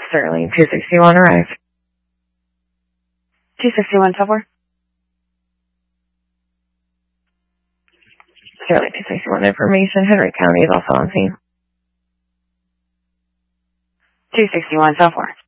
Sterling 261 arrived. 261 10-4. Sterling 261 information. Henry County is also on scene. 261 10-4.